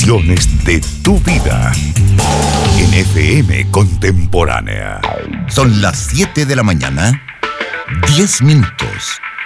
Canciones de tu vida. En FM Contemporánea. Son las 7 de la mañana, 10 minutos.